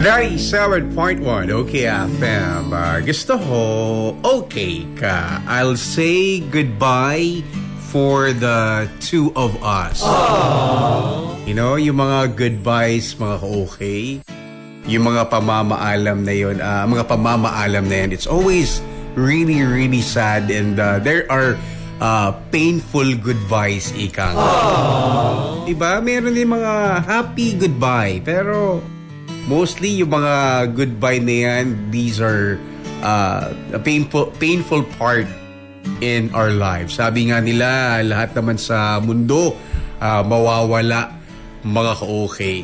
97.1 OK FM. Gusto ko, okay ka. I'll say goodbye for the two of us. Aww. You know, yung mga goodbyes, mga okay. Yung mga pamamaalam na yun, it's always really, really sad and there are painful goodbyes, ika nga. Diba? Meron din mga happy goodbye, pero mostly yung mga goodbye na yan, these are a painful part in our lives. Sabi nga nila, lahat naman sa mundo mawawala, mga ka-okay.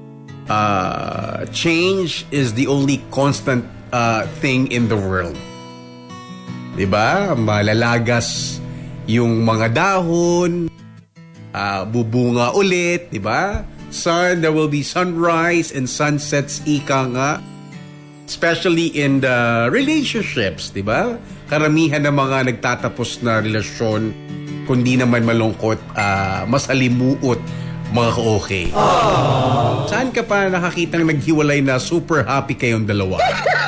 Change is the only constant thing in the world. Diba? Malalagas yung mga dahon, bubunga ulit, diba? There will be sunrise and sunsets, ika nga. Especially in the relationships, diba? Karamihan ng mga nagtatapos na relasyon, kundi naman malungkot, masalimuot, mga ka-okay. Saan ka pa nakakitang naghiwalay na super happy kayong dalawa?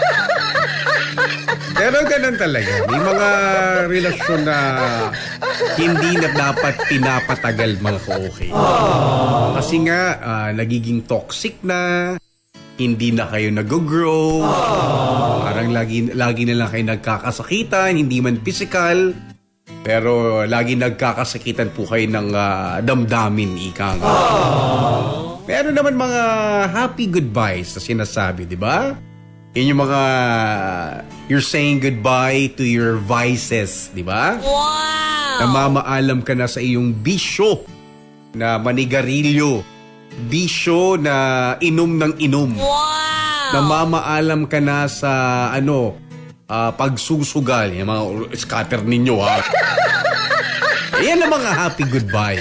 Pero ganun talaga. May mga relasyon na hindi na dapat pinapatagal, mga ka-okay. Kasi nga, nagiging toxic na, hindi na kayo nag-grow, parang lagi na lang kayo nagkakasakitan, hindi man physical, pero lagi nagkakasakitan po kayo ng damdamin, ika nga. Pero naman mga happy goodbyes na sinasabi, di ba? Yun yung mga you're saying goodbye to your vices, di ba? Wow! Namamaalam ka na sa iyong bisyo na manigarilyo, bisyo na inom ng inom. Wow! Namamaalam ka na sa pagsusugal. Yung mga scatter ninyo, ha? Yan ang mga happy goodbye.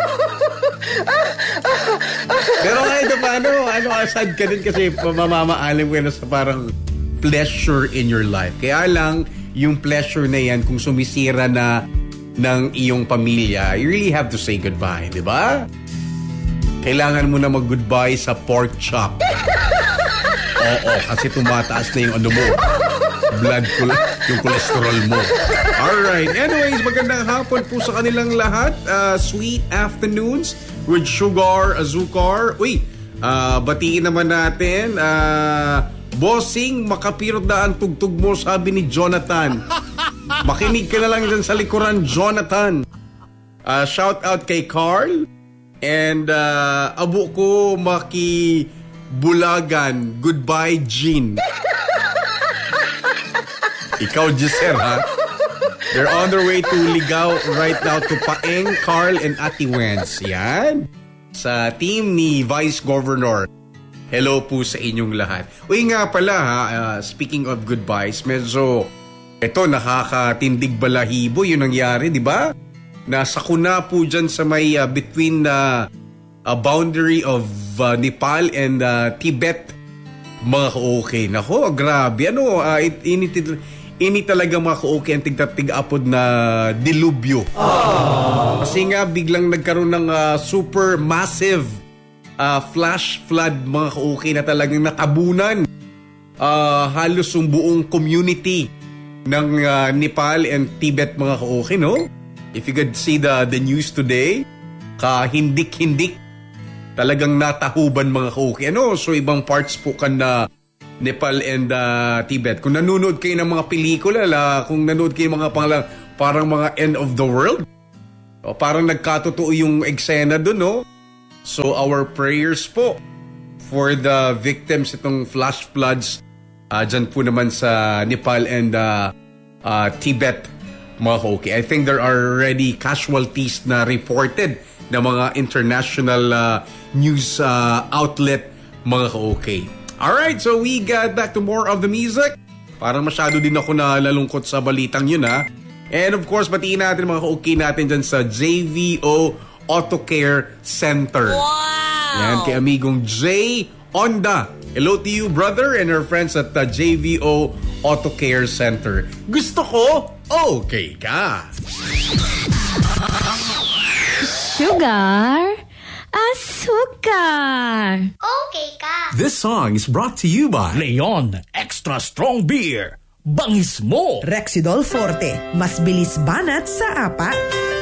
Pero kahit paano, aside ka din kasi mamamaalam ka na sa parang pleasure in your life. Kaya lang, yung pleasure na yan, kung sumisira na ng iyong pamilya, you really have to say goodbye, di ba? Kailangan mo na mag-goodbye sa pork chop. Oo, kasi tumataas na yung mo. Yung cholesterol mo. Alright. Anyways, magandang hapon po sa kanilang lahat. Sweet afternoons with Sugar Azúcar. Uy, batiin naman natin. Bossing, makapirot na ang tugtog mo, sabi ni Jonathan. Makinig ka na lang dyan sa likuran, Jonathan. Shout out kay Carl. And abo ko makibulagan. Goodbye, Jean. Ikaw, Giselle, ha? They're on their way to Ligao right now to Paeng, Carl, and Ate Wens. Yan. Sa team ni Vice Governor. Hello po sa inyong lahat. Uy nga pala, ha? Speaking of goodbyes, medyo nakakatindig balahibo yung nangyari, di ba? Nasa kuna po dyan sa may between the boundary of Nepal and Tibet. Mga ka-okay. Nako, grabe. Ini talaga mga ka-okay ang tig-apod na dilubyo. Kasi nga biglang nagkaroon ng super massive flash flood, mga ka-okay, na talagang natabunan halos yung buong community ng Nepal and Tibet, mga ka-okay, no? If you could see the news today, kahindik-hindik, talagang natahuban, mga ka-okay. So ibang parts po kan na Nepal and Tibet. Kung nanonood kayo ng mga pelikula, kung nanonood kayo ng mga parang mga end of the world, parang nagkatotoo yung eksena dun, no? So our prayers po for the victims itong flash floods dyan po naman sa Nepal and Tibet, mga ka-okay. I think there are already casualties na reported na mga international news outlet, mga ka-okay. Alright, so we got back to more of the music. Parang masyado din ako nalalungkot sa balitang yun, ha? And of course, batiin natin mga ka-okay natin dyan sa JVO Auto Care Center. Wow! Yan, kay amigong Jay Onda. Hello to you, brother, and our friends at the JVO Auto Care Center. Gusto ko, okay ka. Sugar, Azúcar! Okay ka. This song is brought to you by Leon Extra Strong Beer. Bangis mo! Rexidol Forte, mas bilis banat sa apa.